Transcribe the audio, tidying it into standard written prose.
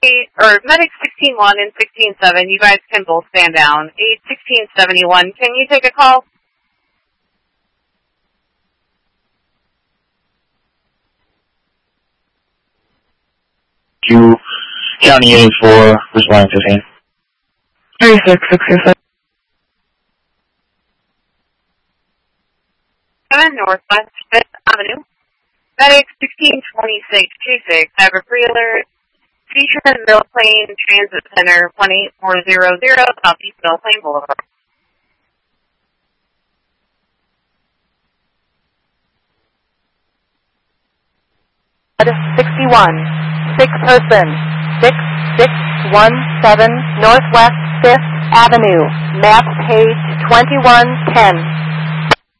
Medic 16-1 and 16-7, you guys can both stand down. 8-16-71, can you take a call? You, County 84, responding to scene. 36-627. 7 Northwest 5th Avenue. Medic 1626-26, have a pre-alert. Feature Mill Plain Transit Center 18400 Southeast Mill Plain Boulevard. At 61, 6-person, 6617 Northwest 5th Avenue, map page 2110.